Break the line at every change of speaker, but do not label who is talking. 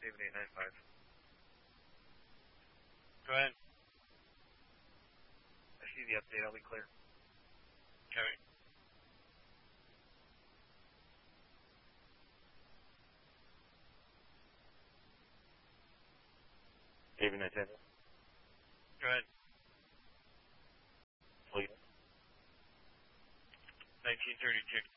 7895.
Go ahead.
I see the update. I'll be clear.
Okay.
David 910.
Go ahead.
Please.
1930 tick